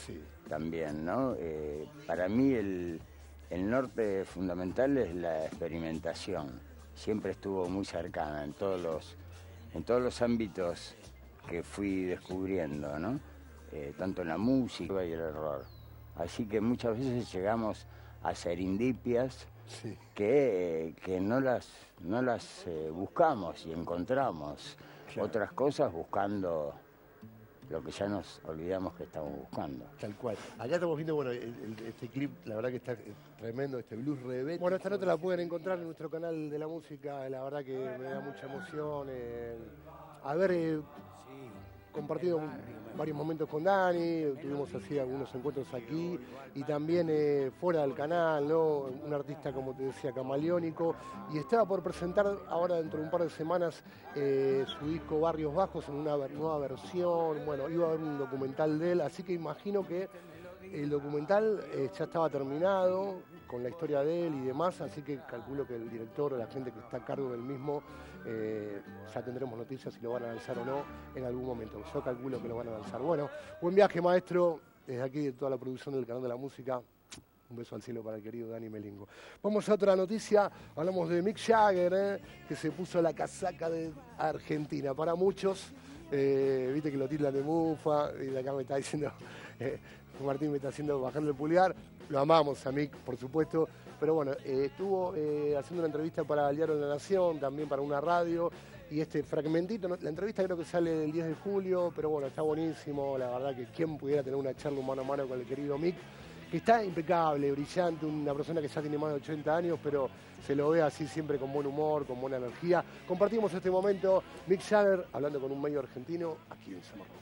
Sí. También, ¿no? Para mí el norte fundamental es la experimentación. Siempre estuvo muy cercana en todos los ámbitos que fui descubriendo, ¿no? Tanto en la música y el error. Así que muchas veces llegamos a serendipias Sí. que no las buscamos y encontramos otras cosas buscando lo que ya nos olvidamos que estamos buscando. Tal cual. Acá estamos viendo, bueno, este clip, la verdad que está tremendo, este blues rebelde. Bueno, esta nota la pueden encontrar en nuestro canal de la música, la verdad que me da mucha emoción haber compartido varios momentos con Dani, tuvimos así algunos encuentros aquí y también fuera del canal, ¿no? Un artista, como te decía, camaleónico, y estaba por presentar ahora dentro de un par de semanas su disco Barrios Bajos en una nueva versión. Bueno, iba a haber un documental de él, así que imagino que el documental ya estaba terminado con la historia de él y demás, así que calculo que el director o la gente que está a cargo del mismo ya tendremos noticias si lo van a lanzar o no en algún momento. Yo calculo que lo van a lanzar. Bueno, buen viaje, maestro, desde aquí de toda la producción del Canal de la Música. Un beso al cielo para el querido Dani Melingo. Vamos a otra noticia. Hablamos de Mick Jagger, que se puso la casaca de Argentina. Para muchos, viste que lo tildan de mufa, y acá me está diciendo, Martín me está haciendo bajando el pulgar. Lo amamos a Mick, por supuesto. Pero bueno, estuvo haciendo una entrevista para el Diario de la Nación, también para una radio. Y este fragmentito, la entrevista creo que sale el 10 de julio, pero bueno, está buenísimo. La verdad que quién pudiera tener una charla mano a mano con el querido Mick, que está impecable, brillante, una persona que ya tiene más de 80 años, pero se lo ve así siempre con buen humor, con buena energía. Compartimos este momento, Mick Jagger hablando con un medio argentino aquí en Samarco.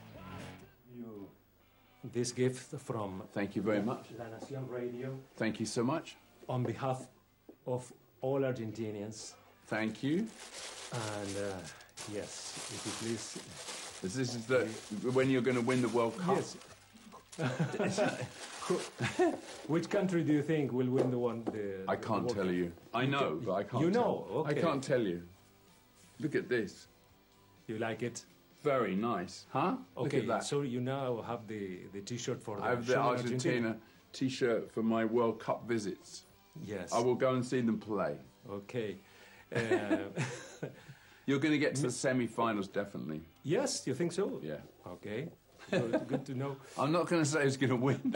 This gift from Thank you very much. La Nación Radio Thank you so much. on behalf of all Argentinians. Thank you. And yes, if you please. This is when you're going to win the World Cup. Yes. Which country do you think will win the one? I can't tell you. I know, but I can't. You know, okay. I can't tell you. Look at this. You like it? Very nice, huh? Okay, Look at that. so you now have the T-shirt for the I have the show in Argentina T-shirt for my World Cup visits. Yes. I will go and see them play. Okay. You're going to get to the semi-finals, definitely. Yes, you think so? Yeah. Okay. Good to know. I'm not going to say who's going to win.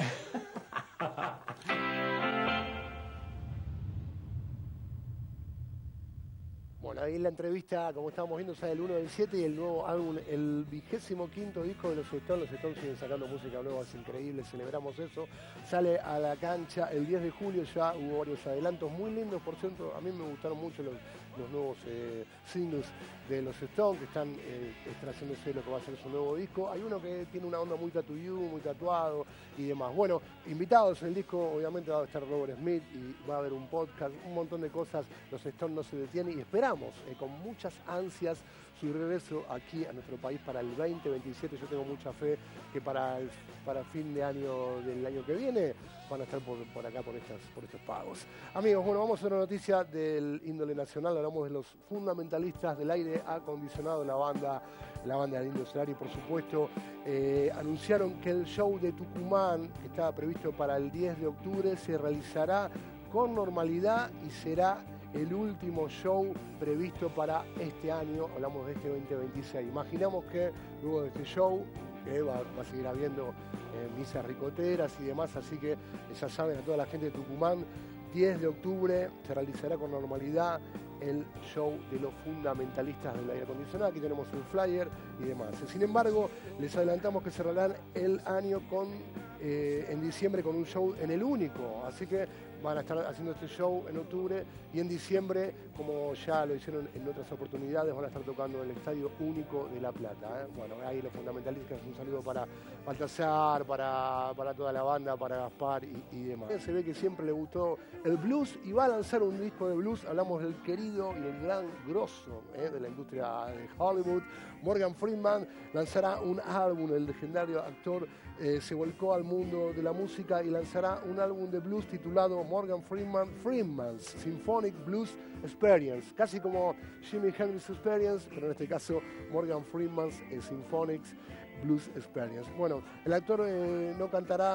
Bueno, ahí la entrevista, como estábamos viendo, sale el 1 del 7 y el nuevo álbum, el 25º disco de los Stones. Los Stones siguen sacando música nueva, es increíble, celebramos eso. Sale a la cancha el 10 de julio, ya hubo varios adelantos muy lindos, por cierto. A mí me gustaron mucho los nuevos singles de los Stones, que están extrayéndose lo que va a ser su nuevo disco. Hay uno que tiene una onda muy tattoo you, muy tatuado y demás. Bueno, invitados en el disco, obviamente va a estar Robert Smith y va a haber un podcast, un montón de cosas. Los Stones no se detienen y esperamos con muchas ansias su regreso aquí a nuestro país para el 2027. Yo tengo mucha fe que para fin de año del año que viene van a estar por acá por estos pagos. Amigos, bueno, vamos a una noticia del índole nacional. Hablamos de los fundamentalistas del aire acondicionado, la banda del Indio Solari, por supuesto. Anunciaron que el show de Tucumán, que estaba previsto para el 10 de octubre, se realizará con normalidad y será el último show previsto para este año. Hablamos de este 2026. Imaginamos que luego de este show va a seguir habiendo misas ricoteras y demás, así que ya saben, a toda la gente de Tucumán, 10 de octubre se realizará con normalidad el show de los fundamentalistas del aire acondicionado. Aquí tenemos el flyer y demás. Sin embargo, les adelantamos que cerrarán el año en diciembre con un show en el Único, así que van a estar haciendo este show en octubre y en diciembre, como ya lo hicieron en otras oportunidades, van a estar tocando en el Estadio Único de La Plata. Bueno, ahí los fundamentalistas, un saludo para Baltasar, para toda la banda, para Gaspar y demás. Se ve que siempre le gustó el blues y va a lanzar un disco de blues. Hablamos del querido y el gran grosso de la industria de Hollywood, Morgan Freeman. Lanzará un álbum, el legendario actor se volcó al mundo de la música y lanzará un álbum de blues titulado Morgan Freeman's Symphonic Blues Experience, casi como Jimi Hendrix Experience, pero en este caso Morgan Freeman's Symphonic Blues Experience. Bueno, el actor no cantará